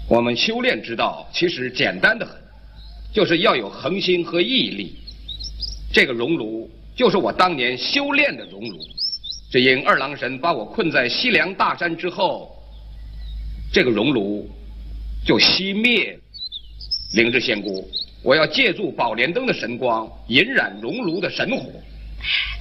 我们修炼之道其实简单的很，就是要有恒心和毅力。这个熔炉就是我当年修炼的熔炉，只因二郎神把我困在西凉大山之后，这个熔炉就熄灭了。灵芝仙姑，我要借助宝莲灯的神光，引燃熔炉的神火。